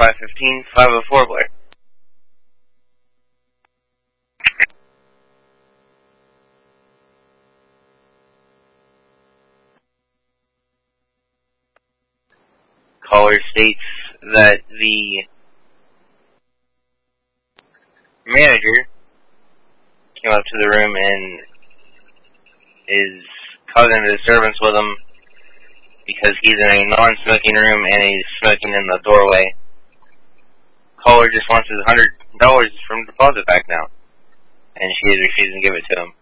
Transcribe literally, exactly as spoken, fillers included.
five fifteen, five oh four, Blair. Caller states that the manager came up to the room and is causing a disturbance with him because he's in a non-smoking room and he's smoking in the doorway. Caller just wants his one hundred dollars from deposit back now, and she is refusing to give it to him.